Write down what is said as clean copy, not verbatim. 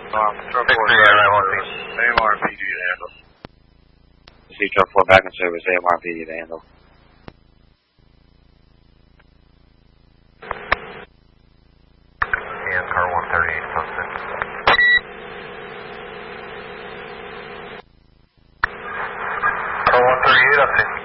Truck 4 driver, AMR and PD to handle. See truck 4 back in service, AMR and PD to handle. And car 138 posted. Car 138 up in